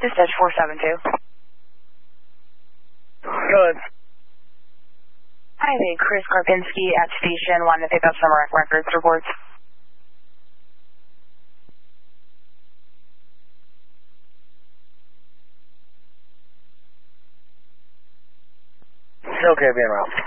Dispatch 472. Good. Hi, the Chris Karpinski at station. Wanted to pick up some records reports. It's okay being around.